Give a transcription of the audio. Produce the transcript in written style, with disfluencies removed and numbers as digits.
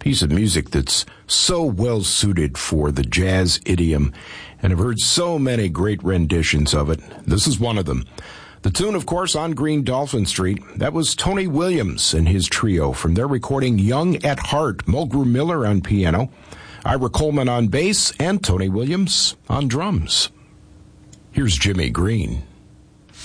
piece of music that's so well suited for the jazz idiom, and I've heard so many great renditions of it. This is one of them. The tune, of course, On Green Dolphin Street, that was Tony Williams and his trio from their recording Young at Heart. Mulgrew Miller on piano, Ira Coleman on bass, and Tony Williams on drums. Here's Jimmy Green.